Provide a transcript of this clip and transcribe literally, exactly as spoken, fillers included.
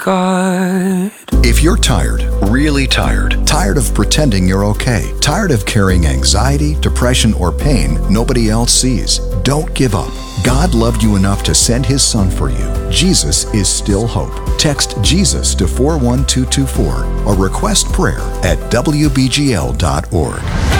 God. If you're tired, really tired, tired of pretending you're okay, tired of carrying anxiety, depression, or pain nobody else sees, don't give up. God loved you enough to send His Son for you. Jesus is still hope. Text Jesus to four one two two four or request prayer at W B G L dot org.